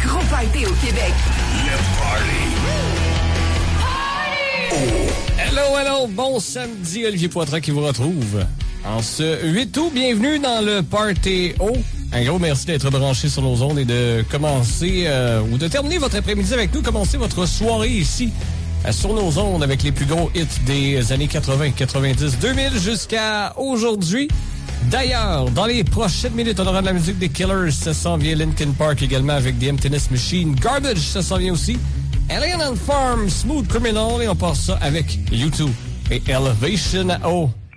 gros party au Québec. Le Party. Hello, bon samedi, Olivier Poitras qui vous retrouve. En ce 8 août, bienvenue dans le Party O. Un gros merci d'être branché sur nos ondes et de commencer ou de terminer votre après-midi avec nous, commencer votre soirée ici sur nos ondes avec les plus gros hits des années 80, 90, 2000 jusqu'à aujourd'hui. D'ailleurs, dans les prochaines minutes, on aura de la musique des Killers, ça s'en vient. Linkin Park également avec The Emptiness Machine. Garbage, ça s'en vient aussi. Alien and Farm, Smooth Criminal, et on passe ça avec U2 et Elevation O.